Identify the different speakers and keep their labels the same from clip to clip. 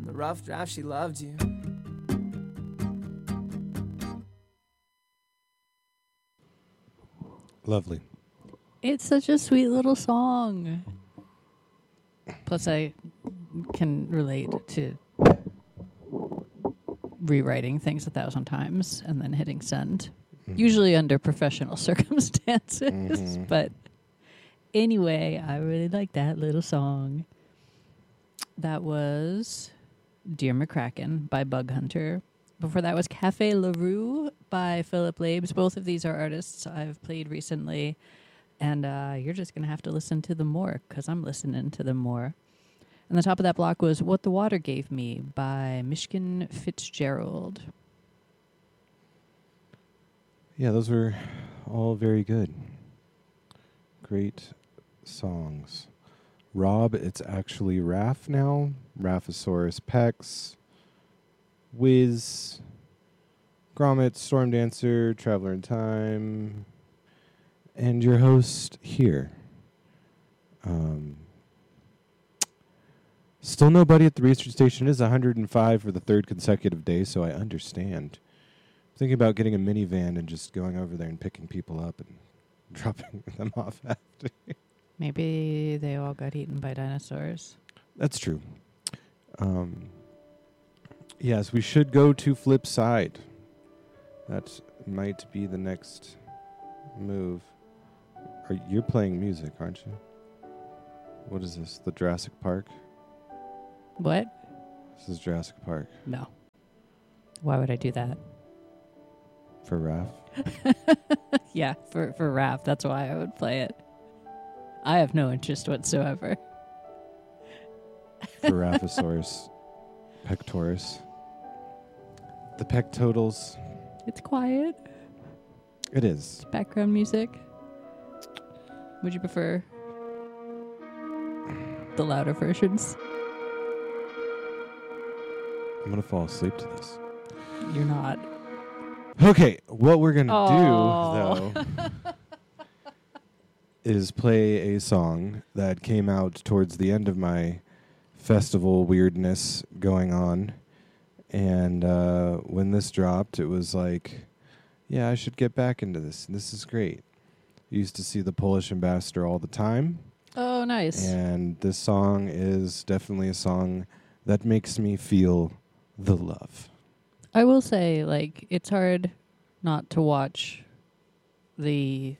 Speaker 1: In the rough draft, she loved you.
Speaker 2: Lovely.
Speaker 3: It's such a sweet little song. Plus, I can relate to rewriting things 1,000 times and then hitting send. Usually under professional circumstances. But anyway, I really like that little song. That was Dear McCracken by Bug Hunter. Before that was Cafe LaRue by Philip Labes. Both of these are artists I've played recently. And you're just going to have to listen to them more because I'm listening to them more. And the top of that block was What the Water Gave Me by Mishkin Fitzgerald.
Speaker 2: Yeah, those were all very good. Great songs. Rob, it's actually Raph now. Raphosaurus Pex, Wiz, Gromit, Storm Dancer, Traveler in Time, and your host here. Still nobody at the research station. It is 105 for the third consecutive day, so I understand. Thinking about getting a minivan and just going over there and picking people up and dropping them off after.
Speaker 3: Maybe they all got eaten by dinosaurs.
Speaker 2: That's true. Yes, we should go to Flip Side. That might be the next move. You're playing music, aren't you? What is this? The Jurassic Park?
Speaker 3: What?
Speaker 2: This is Jurassic Park.
Speaker 3: No. Why would I do that?
Speaker 2: For Raph?
Speaker 3: Yeah, for Raph. That's why I would play it. I have no interest whatsoever.
Speaker 2: For Raphosaurus Pectoris. The Pectotals.
Speaker 3: It's quiet.
Speaker 2: It is.
Speaker 3: It's background music. Would you prefer the louder versions?
Speaker 2: I'm going to fall asleep to this.
Speaker 3: You're not.
Speaker 2: Okay, what we're going to
Speaker 3: Oh.
Speaker 2: do, though, is play a song that came out towards the end of my festival weirdness going on. And when this dropped, it was like, yeah, I should get back into this. This is great. Used to see the Polish Ambassador all the time.
Speaker 3: Oh, nice.
Speaker 2: And this song is definitely a song that makes me feel the love.
Speaker 3: I will say, like, it's hard not to watch the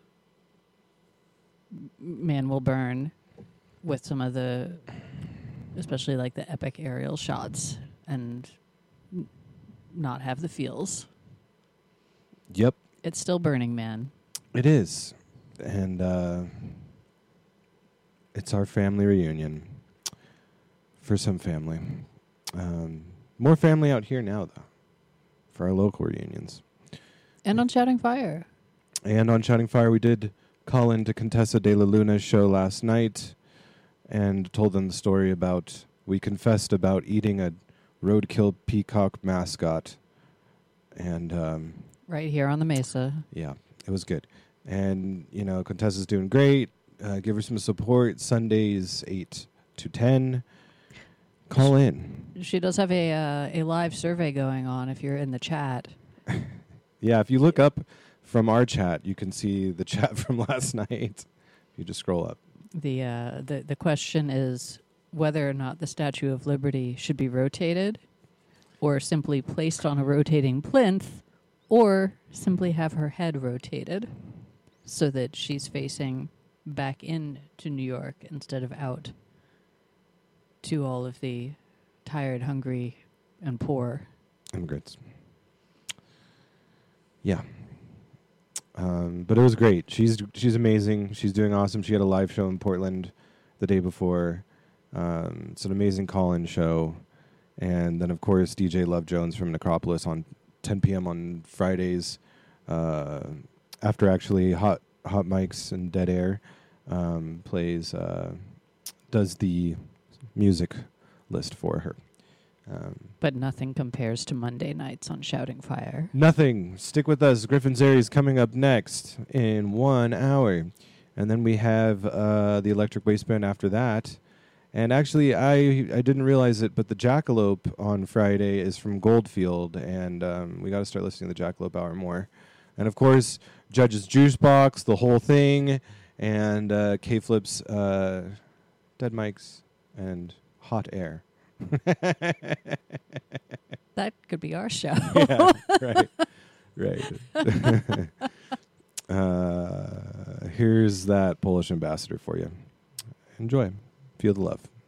Speaker 3: Man Will Burn with some of the, especially like the epic aerial shots and not have the feels.
Speaker 2: Yep.
Speaker 3: It's still Burning Man.
Speaker 2: It is. And it's our family reunion. For some family. More family out here now, though. For our local reunions.
Speaker 3: And on Shouting Fire.
Speaker 2: And on Shouting Fire, we did call into Contessa de la Luna's show last night and told them the story about, we confessed about eating a roadkill peacock mascot. And
Speaker 3: Right here on the Mesa.
Speaker 2: yeah, it was good. And, you know, Contessa's doing great. Give her some support. Sundays, 8 to 10. Call in.
Speaker 3: She does have a live survey going on if you're in the chat.
Speaker 2: Yeah, if you look up from our chat, you can see the chat from last night. If you just scroll up.
Speaker 3: The question is whether or not the Statue of Liberty should be rotated or simply placed on a rotating plinth or simply have her head rotated so that she's facing back into New York instead of out to all of the tired, hungry, and poor
Speaker 2: immigrants. Yeah. But it was great. She's amazing. She's doing awesome. She had a live show in Portland the day before. It's an amazing call-in show. And then, of course, DJ Love Jones from Necropolis on 10 p.m. on Fridays. After actually Hot Mics and Dead Air does the music list for her.
Speaker 3: But nothing compares to Monday nights on Shouting Fire.
Speaker 2: Nothing. Stick with us. Griffin's Area is coming up next in 1 hour. And then we have the Electric Waistband after that. And actually, I didn't realize it, but the Jackalope on Friday is from Goldfield, and we got to start listening to the Jackalope Hour more. And of course, Judge's Juice Box, the whole thing, and K-Flip's Dead Mics and Hot Air.
Speaker 3: That could be our show.
Speaker 2: Yeah, right. Here's that Polish ambassador for you. Enjoy. Feel the love.